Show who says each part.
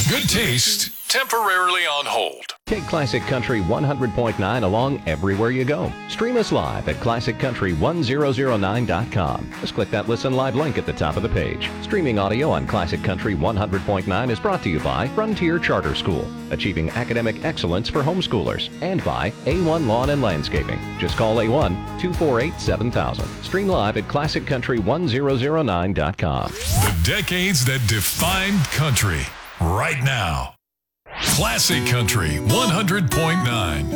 Speaker 1: Good taste, temporarily on hold.
Speaker 2: Take Classic Country 100.9 along everywhere you go. Stream us live at ClassicCountry1009.com. Just click that Listen Live link at the top of the page. Streaming audio on Classic Country 100.9 is brought to you by Frontier Charter School, achieving academic excellence for homeschoolers, and by A1 Lawn and Landscaping. Just call A1-248-7000. Stream live at ClassicCountry1009.com.
Speaker 1: The decades that defined country, right now. Classic Country 100.9.